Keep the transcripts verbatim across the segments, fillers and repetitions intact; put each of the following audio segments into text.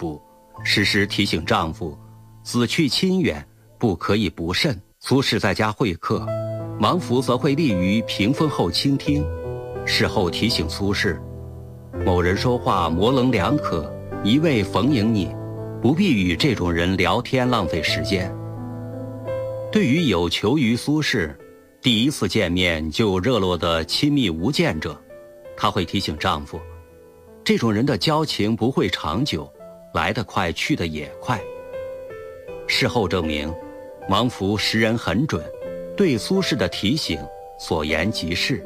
步，时时提醒丈夫，子去亲远，不可以不慎。苏轼在家会客，王弗则会立于屏风后倾听，事后提醒苏轼，某人说话模棱两可，一味逢迎你，不必与这种人聊天浪费时间。对于有求于苏轼，第一次见面就热络的亲密无间者，她会提醒丈夫，这种人的交情不会长久，来得快去得也快。事后证明，王弗识人很准，对苏轼的提醒所言极是。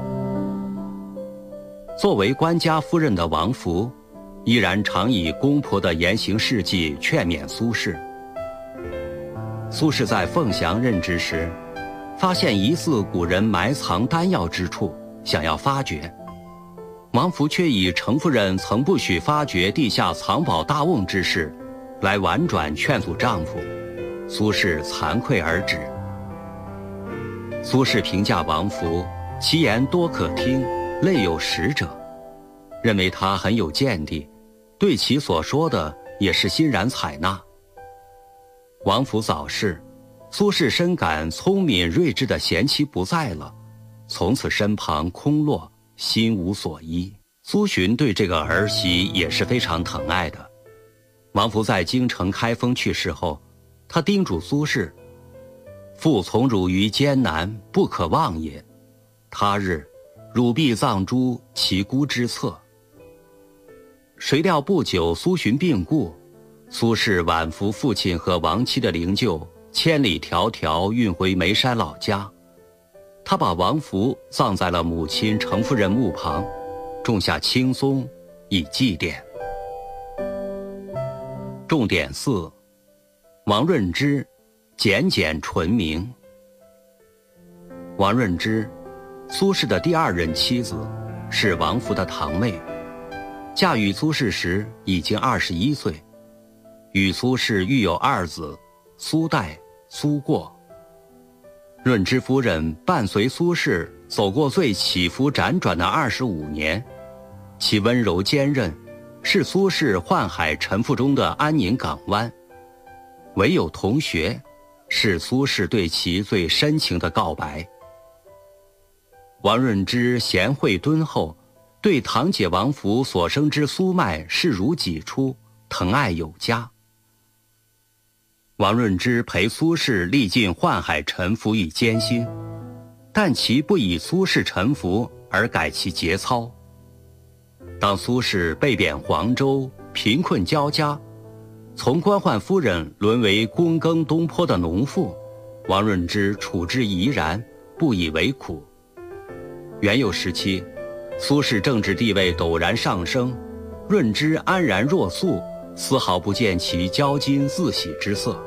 作为官家夫人的王弗，依然常以公婆的言行事迹劝勉苏轼。苏轼在凤翔任职时，发现疑似古人埋藏丹药之处，想要发掘，王弗却以程夫人曾不许发掘地下藏宝大瓮之事，来婉转劝阻丈夫。苏轼惭愧而止。苏轼评价王弗，其言多可听，类有识者，认为他很有见地，对其所说的也是欣然采纳。王弗早逝，苏轼深感聪明睿智的贤妻不在了，从此身旁空落，心无所依。苏洵对这个儿媳也是非常疼爱的。王弗在京城开封去世后，他叮嘱苏轼，父从汝于艰难，不可忘也，他日汝必葬诸其姑之侧。谁料不久苏洵病故，苏轼挽扶父亲和亡妻的灵柩，千里迢迢运回眉山老家。他把王弗葬在了母亲程夫人墓旁，种下青松以祭奠。重点四，王润之，简简纯明。王润之，苏轼的第二任妻子，是王弗的堂妹，嫁与苏轼时已经二十一岁，与苏轼育有二子，苏代、苏过。润之夫人伴随苏轼走过最起伏辗转的二十五年，其温柔坚韧，是苏轼宦海沉浮中的安宁港湾。唯有同学，是苏轼对其最深情的告白。王润之贤惠敦厚，对堂姐王弗所生之苏迈视如己出，疼爱有加。王润之陪苏轼历尽宦海沉浮与艰辛，但其不以苏轼沉浮而改其节操。当苏轼被贬黄州，贫困交加，从官宦夫人沦为躬耕东坡的农妇，王润之处之怡然，不以为苦。元佑时期，苏轼政治地位陡然上升，润之安然若素，丝毫不见其骄矜自喜之色。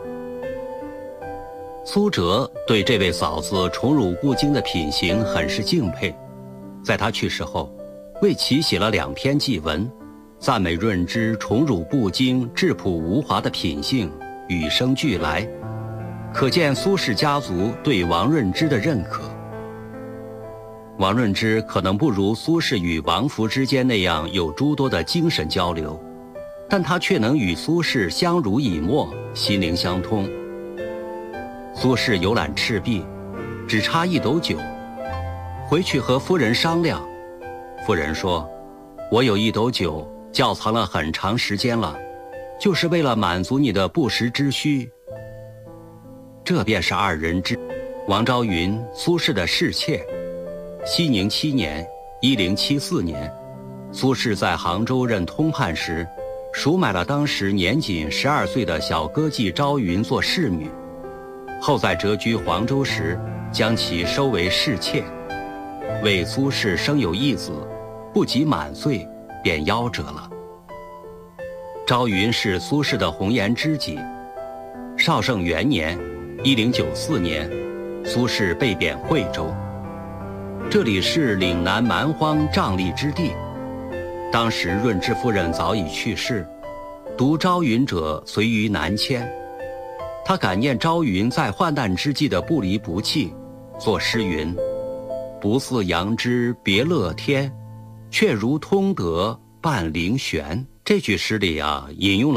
苏辙对这位嫂子宠辱不惊的品行很是敬佩，在他去世后，为其写了两篇祭文，赞美润之宠辱不惊、质朴无华的品性，与生俱来，可见苏氏家族对王润之的认可。王润之可能不如苏轼与王弗之间那样有诸多的精神交流，但他却能与苏轼相濡以沫，心灵相通。苏轼游览赤壁，只差一斗酒，回去和夫人商量，夫人说：“我有一斗酒，窖藏了很长时间了，就是为了满足你的不时之需。”这便是二人之。王昭云，苏轼的侍妾。熙宁七年（一零七四年），苏轼在杭州任通判时，赎买了当时年仅十二岁的小歌妓昭云做侍女，后在谪居黄州时，将其收为侍妾。为苏轼生有一子，不及满岁，便夭折了。昭云是苏轼的红颜知己。绍圣元年（一零九四年），苏轼被贬惠州。这里是岭南蛮荒瘴疠之地，当时润之夫人早已去世，独昭云者随于南迁。他感念昭云在患难之际的不离不弃，作诗云：“不似杨枝别乐天，却如通德伴灵玄。”这句诗里啊，引用了